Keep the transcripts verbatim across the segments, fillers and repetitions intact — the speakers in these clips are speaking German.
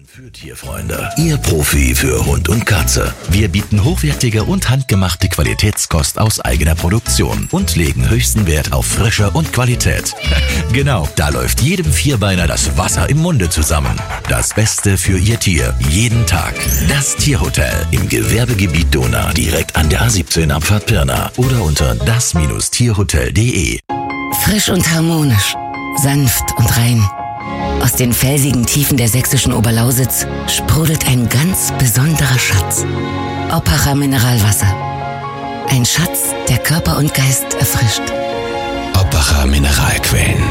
Für Tierfreunde, Ihr Profi für Hund und Katze. Wir bieten hochwertige und handgemachte Qualitätskost aus eigener Produktion und legen höchsten Wert auf Frische und Qualität. Genau, da läuft jedem Vierbeiner das Wasser im Munde zusammen. Das Beste für Ihr Tier, jeden Tag. Das Tierhotel im Gewerbegebiet Donau, direkt an der A siebzehn Abfahrt Pirna oder unter das Tierhotel punkt de. Frisch und harmonisch, sanft und rein. Aus den felsigen Tiefen der sächsischen Oberlausitz sprudelt ein ganz besonderer Schatz. Oppacher Mineralwasser. Ein Schatz, der Körper und Geist erfrischt. Oppacher Mineralquellen.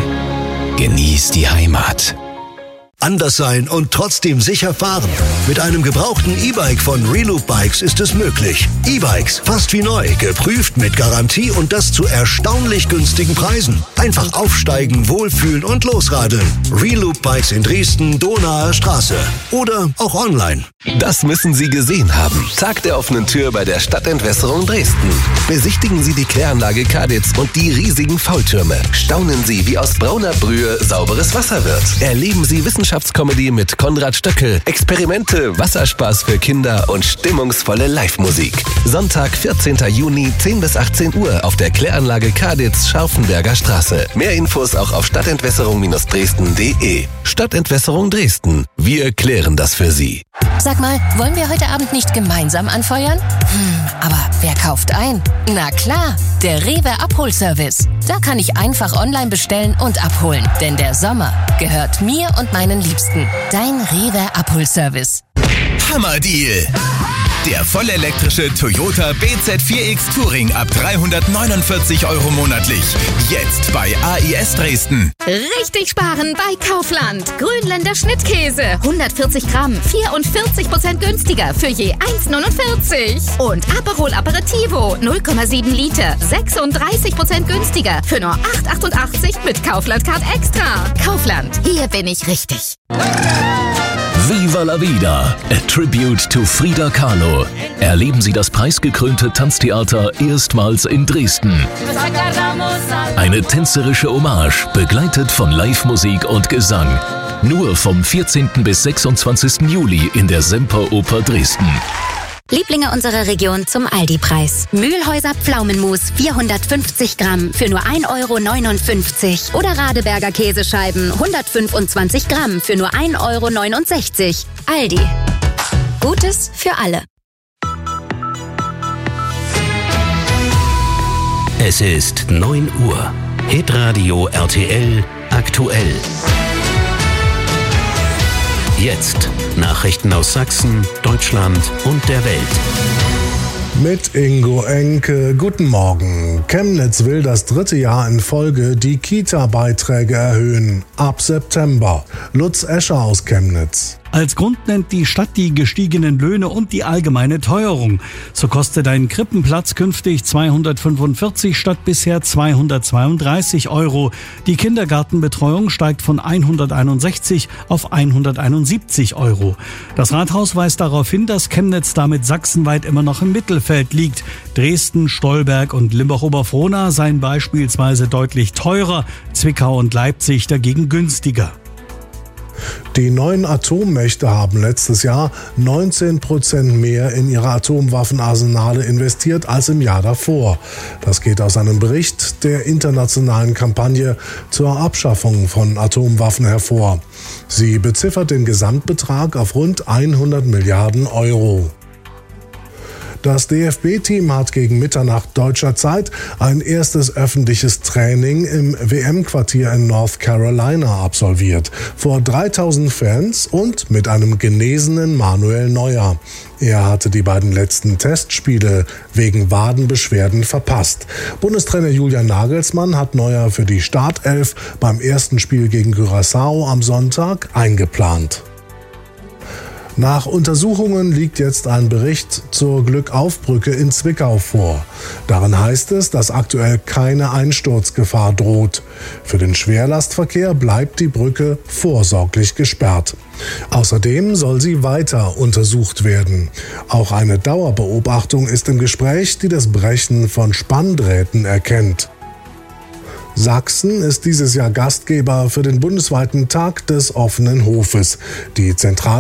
Genieß die Heimat. Anders sein und trotzdem sicher fahren. Mit einem gebrauchten E-Bike von Reloop Bikes ist es möglich. E-Bikes, fast wie neu, geprüft mit Garantie und das zu erstaunlich günstigen Preisen. Einfach aufsteigen, wohlfühlen und losradeln. Reloop Bikes in Dresden, Donauer Straße. Oder auch online. Das müssen Sie gesehen haben. Tag der offenen Tür bei der Stadtentwässerung Dresden. Besichtigen Sie die Kläranlage Kaditz und die riesigen Faultürme. Staunen Sie, wie aus brauner Brühe sauberes Wasser wird. Erleben Sie Wissenschaftskomödie mit Konrad Stöckel, Experimente, Wasserspaß für Kinder und stimmungsvolle Live-Musik. Sonntag, vierzehnten Juni, zehn bis achtzehn Uhr auf der Kläranlage Kaditz, Scharfenberger Straße. Mehr Infos auch auf stadtentwässerung Dresden punkt de. Stadtentwässerung Dresden. Wir klären das für Sie. Sag mal, wollen wir heute Abend nicht gemeinsam anfeuern? Hm, aber wer kauft ein? Na klar, der Rewe Abholservice. Da kann ich einfach online bestellen und abholen. Denn der Sommer gehört mir und meinen Liebsten. Dein Rewe Abholservice. Hammerdeal! Der vollelektrische Toyota B Z vier X Touring ab dreihundertneunundvierzig Euro monatlich. Jetzt bei A I S Dresden. Richtig sparen bei Kaufland. Grünländer Schnittkäse. hundertvierzig Gramm. vierundvierzig Prozent günstiger für je eins neunundvierzig. Und Aperol Aperitivo. null Komma sieben Liter. sechsunddreißig Prozent günstiger für nur acht achtundachtzig mit Kaufland Card Extra. Kaufland. Hier bin ich richtig. Viva la Vida, a tribute to Frida Kahlo. Erleben Sie das preisgekrönte Tanztheater erstmals in Dresden. Eine tänzerische Hommage, begleitet von Live-Musik und Gesang. Nur vom vierzehnten bis sechsundzwanzigsten Juli in der Semperoper Dresden. Lieblinge unserer Region zum Aldi-Preis. Mühlhäuser Pflaumenmus vierhundertfünfzig Gramm für nur ein Euro neunundfünfzig. Oder Radeberger Käsescheiben hundertfünfundzwanzig Gramm für nur ein Euro neunundsechzig. Aldi. Gutes für alle. Es ist neun Uhr. Hitradio R T L aktuell. Jetzt Nachrichten aus Sachsen, Deutschland und der Welt. Mit Ingo Enke, guten Morgen. Chemnitz will das dritte Jahr in Folge die Kita-Beiträge erhöhen. Ab September. Lutz Escher aus Chemnitz. Als Grund nennt die Stadt die gestiegenen Löhne und die allgemeine Teuerung. So kostet ein Krippenplatz künftig zweihundertfünfundvierzig statt bisher zweihundertzweiunddreißig Euro. Die Kindergartenbetreuung steigt von hunderteinundsechzig auf hunderteinundsiebzig Euro. Das Rathaus weist darauf hin, dass Chemnitz damit sachsenweit immer noch im Mittelfeld liegt. Dresden, Stolberg und Limbach-Oberfrohna seien beispielsweise deutlich teurer, Zwickau und Leipzig dagegen günstiger. Die neuen Atommächte haben letztes Jahr neunzehn Prozent mehr in ihre Atomwaffenarsenale investiert als im Jahr davor. Das geht aus einem Bericht der internationalen Kampagne zur Abschaffung von Atomwaffen hervor. Sie beziffert den Gesamtbetrag auf rund hundert Milliarden Euro. Das D F B-Team hat gegen Mitternacht deutscher Zeit ein erstes öffentliches Training im W M-Quartier in North Carolina absolviert. Vor dreitausend Fans und mit einem genesenen Manuel Neuer. Er hatte die beiden letzten Testspiele wegen Wadenbeschwerden verpasst. Bundestrainer Julian Nagelsmann hat Neuer für die Startelf beim ersten Spiel gegen Curaçao am Sonntag eingeplant. Nach Untersuchungen liegt jetzt ein Bericht zur Glückaufbrücke in Zwickau vor. Darin heißt es, dass aktuell keine Einsturzgefahr droht. Für den Schwerlastverkehr bleibt die Brücke vorsorglich gesperrt. Außerdem soll sie weiter untersucht werden. Auch eine Dauerbeobachtung ist im Gespräch, die das Brechen von Spanndrähten erkennt. Sachsen ist dieses Jahr Gastgeber für den bundesweiten Tag des offenen Hofes. Die Zentral